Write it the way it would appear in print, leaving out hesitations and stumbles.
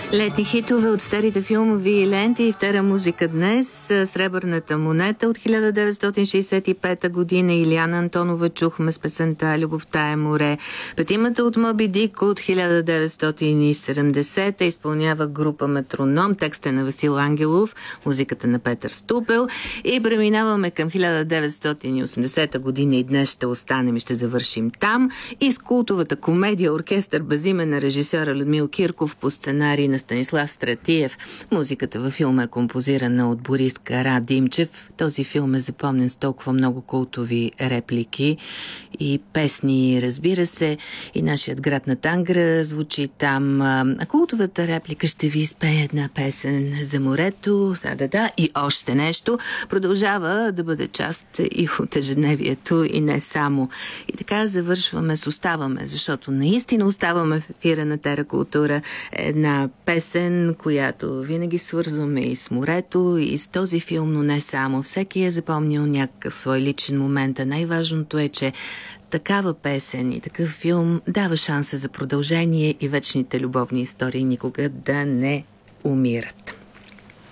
Летни хитове от старите филмови ленти и втора музика днес. Сребърната монета от 1965 година. Илияна Антонова чухме с песента "Любовта е море". Петимата от Моби Дик от 1970 изпълнява група Метроном. Текста на Васил Ангелов, музиката на Петър Ступел. И преминаваме към 1980 година и днес ще останем и ще завършим там. И с култовата комедия "Оркестър Базиме" на режисьора Людмил Кирков по сценарий на Станислав Стратиев. Музиката във филма е композирана от Борис Карадимчев. Този филм е запомнен с толкова много култови реплики и песни, разбира се. И нашият град на Тангра звучи там. А култовата реплика "Ще ви изпее една песен за морето", да, и още нещо, продължава да бъде част и от ежедневието, и не само. И така завършваме с "Оставаме", защото наистина оставаме в ефира на Тера Култура. Една песен, която винаги свързваме и с морето, и с този филм, но не само. Всеки е запомнил някакъв свой личен момент, а най-важното е, че такава песен и такъв филм дава шанса за продължение и вечните любовни истории никога да не умират.